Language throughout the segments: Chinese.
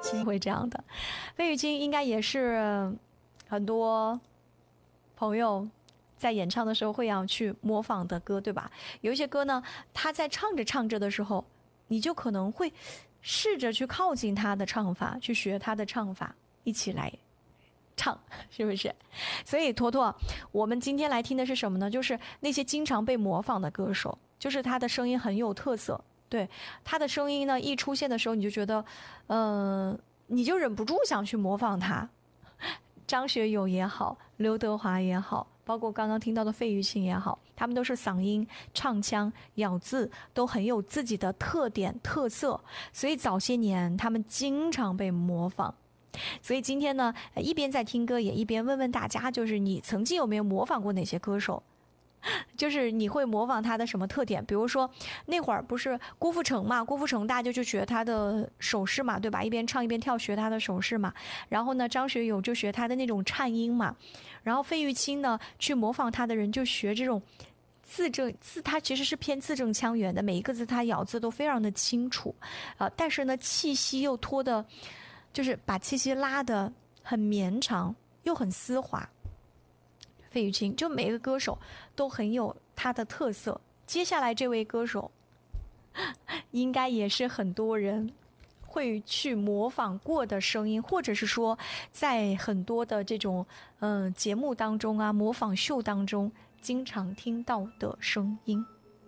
清会这样的。费玉清应该也是很多朋友在演唱的时候会要去模仿的歌，对吧？有一些歌呢，他在唱着唱着的时候，你就可能会试着去靠近他的唱法，去学他的唱法，一起来唱，是不是？所以坨坨，我们今天来听的是什么呢？就是那些经常被模仿的歌手，就是他的声音很有特色。对，他的声音呢一出现的时候，你就觉得你就忍不住想去模仿他。张学友也好，刘德华也好，包括刚刚听到的费玉清也好，他们都是嗓音、唱腔、咬字都很有自己的特点特色，所以早些年他们经常被模仿。所以今天呢，一边在听歌，也一边问问大家，就是你曾经有没有模仿过哪些歌手？就是你会模仿他的什么特点？比如说那会儿不是郭富城嘛，郭富城大家就去学他的手势嘛，对吧？一边唱一边跳学他的手势嘛。然后呢，张学友就学他的那种颤音嘛。然后费玉清呢，去模仿他的人就学这种他其实是偏字正腔圆的，每一个字他咬字都非常的清楚，但是呢气息又拖的，就是把气息拉得很绵长又很丝滑。费玉清就每个歌手都很有他的特色。接下来这位歌手应该也是很多人会去模仿过的声音，或者是说在很多的这种节目当中啊，模仿秀当中经常听到的声音。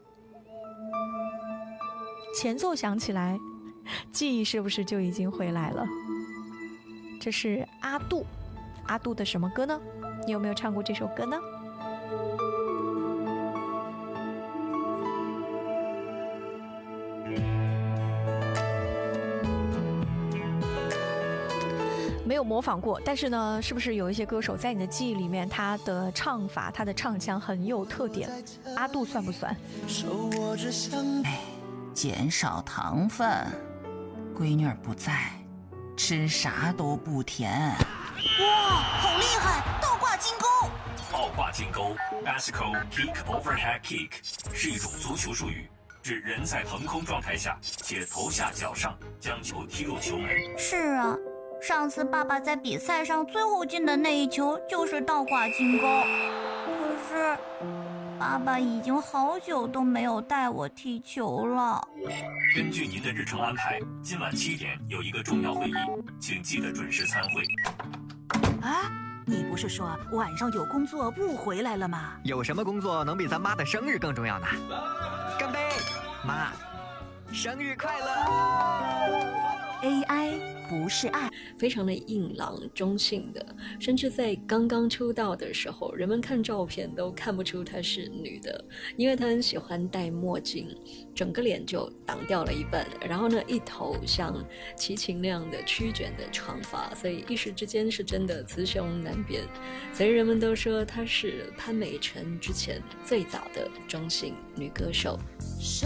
前奏响起来，记忆是不是就已经回来了？这是阿杜，阿杜的什么歌呢？你有没有唱过这首歌呢？没有模仿过，但是呢，是不是有一些歌手在你的记忆里面，他的唱法、他的唱腔很有特点？阿杜算不算？ 减少糖分，闺女儿不在，吃啥都不甜。 哇，好厉害！倒挂金钩！ 倒挂金钩 （Bicycle Kick Overhead Kick） 是一种足球术语，指人在腾空状态下且头下脚上将球踢入球门。 是啊，上次爸爸在比赛上最后进的那一球就是倒挂金钩，可是爸爸已经好久都没有带我踢球了。 根据您的日程安排，今晚7点有一个重要会议，请记得准时参会。 啊，你不是说晚上有工作不回来了吗？ 有什么工作能比咱妈的生日更重要呢？干杯，妈，生日快乐！ AI 不是爱， 非常的硬朗中性的，甚至在刚刚出道的时候，人们看照片都看不出她是女的，因为她很喜欢戴墨镜，整个脸就挡掉了一半，然后呢一头像齐秦那样的曲卷的长发，所以一时之间是真的雌雄难辨，所以人们都说她是潘美辰之前最早的中性女歌手。